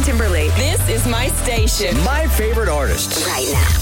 Timberlake. This is my station. My favorite artists. Right now.